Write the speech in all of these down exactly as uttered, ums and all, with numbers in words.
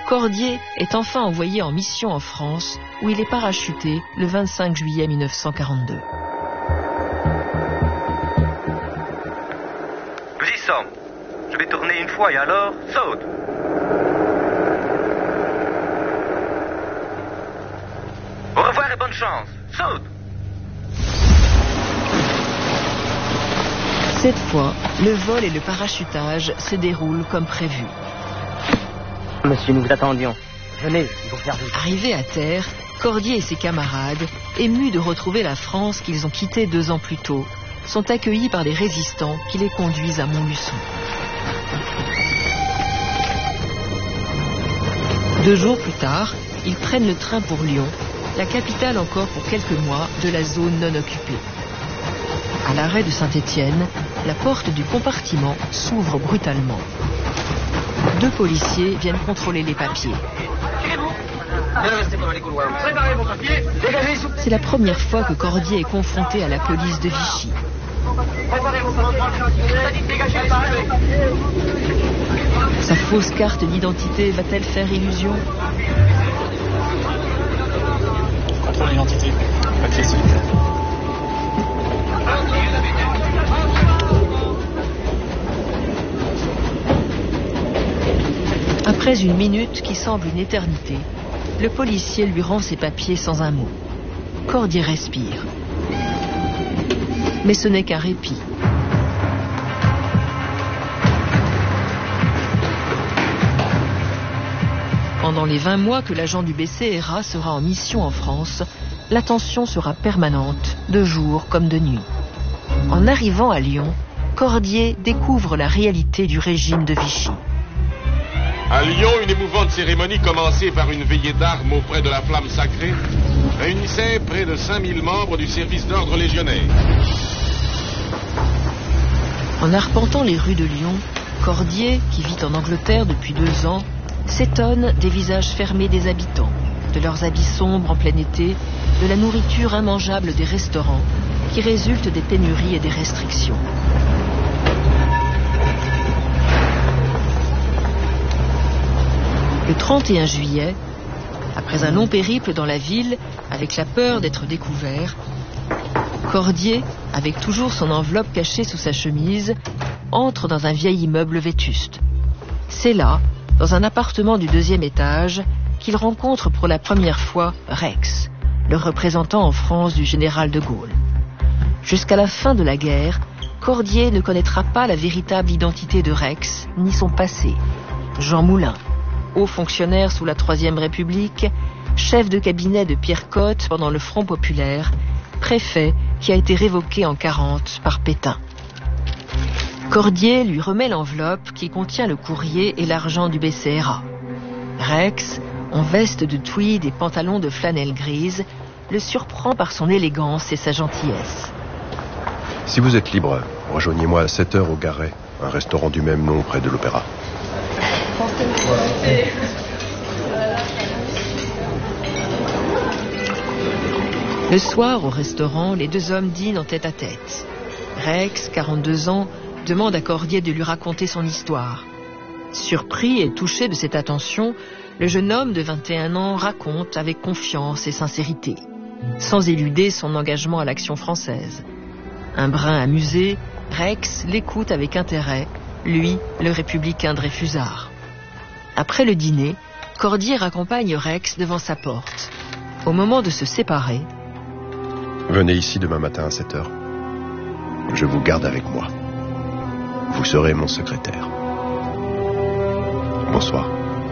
Cordier est enfin envoyé en mission en France, où il est parachuté le vingt-cinq juillet mille neuf cent quarante-deux. Nous y sommes. Je vais tourner une fois et alors, saute. Au revoir et bonne chance. Saute. Cette fois, le vol et le parachutage se déroulent comme prévu. Monsieur, nous vous attendions. Venez, il faut faire vite. Arrivés à terre, Cordier et ses camarades, émus de retrouver la France qu'ils ont quittée deux ans plus tôt, sont accueillis par des résistants qui les conduisent à Montluçon. Deux jours plus tard, ils prennent le train pour Lyon, la capitale encore pour quelques mois de la zone non occupée. À l'arrêt de Saint-Étienne, la porte du compartiment s'ouvre brutalement. Deux policiers viennent contrôler les papiers. C'est la première fois que Cordier est confronté à la police de Vichy. Sa fausse carte d'identité va-t-elle faire illusion? Contrôle d'identité. Papier, s'il vous plaît. Après une minute qui semble une éternité, le policier lui rend ses papiers sans un mot. Cordier respire. Mais ce n'est qu'un répit. Pendant les vingt mois que l'agent du B C R A sera en mission en France, la tension sera permanente, de jour comme de nuit. En arrivant à Lyon, Cordier découvre la réalité du régime de Vichy. À Lyon, une émouvante cérémonie commencée par une veillée d'armes auprès de la flamme sacrée réunissait près de cinq mille membres du service d'ordre légionnaire. En arpentant les rues de Lyon, Cordier, qui vit en Angleterre depuis deux ans, s'étonne des visages fermés des habitants, de leurs habits sombres en plein été, de la nourriture immangeable des restaurants, qui résultent des pénuries et des restrictions. Le trente et un juillet, après un long périple dans la ville, avec la peur d'être découvert, Cordier, avec toujours son enveloppe cachée sous sa chemise, entre dans un vieil immeuble vétuste. C'est là, dans un appartement du deuxième étage, qu'il rencontre pour la première fois Rex, le représentant en France du général de Gaulle. Jusqu'à la fin de la guerre, Cordier ne connaîtra pas la véritable identité de Rex, ni son passé. Jean Moulin, haut fonctionnaire sous la Troisième République, chef de cabinet de Pierre Cotte pendant le Front populaire, préfet qui a été révoqué en quarante par Pétain. Cordier lui remet l'enveloppe qui contient le courrier et l'argent du B C R A. Rex, en veste de tweed et pantalon de flanelle grise, le surprend par son élégance et sa gentillesse. Si vous êtes libre, rejoignez-moi à sept heures au Garret, un restaurant du même nom près de l'Opéra. Le soir, au restaurant, les deux hommes dînent en tête à tête. Rex, quarante-deux ans, demande à Cordier de lui raconter son histoire. Surpris et touché de cette attention, le jeune homme de vingt et un ans raconte avec confiance et sincérité, sans éluder son engagement à l'Action française. Un brin amusé, Rex l'écoute avec intérêt, lui, le républicain Dreyfusard. Après le dîner, Cordier raccompagne Rex devant sa porte. Au moment de se séparer... Venez ici demain matin à sept heures. Je vous garde avec moi. Vous serez mon secrétaire. Bonsoir.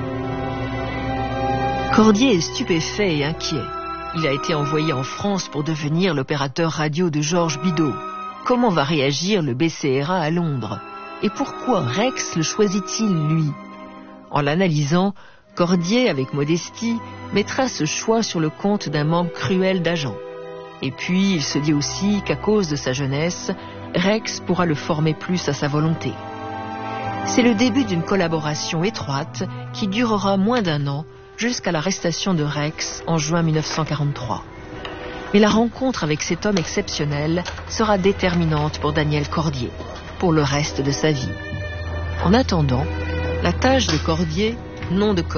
Cordier est stupéfait et inquiet. Il a été envoyé en France pour devenir l'opérateur radio de Georges Bidault. Comment va réagir le B C R A à Londres? Et pourquoi Rex le choisit-il, lui? En l'analysant, Cordier, avec modestie, mettra ce choix sur le compte d'un manque cruel d'agents. Et puis, il se dit aussi qu'à cause de sa jeunesse, Rex pourra le former plus à sa volonté. C'est le début d'une collaboration étroite qui durera moins d'un an, jusqu'à l'arrestation de Rex en juin mille neuf cent quarante-trois. Mais la rencontre avec cet homme exceptionnel sera déterminante pour Daniel Cordier, pour le reste de sa vie. En attendant, la tâche de Cordier, nom de code,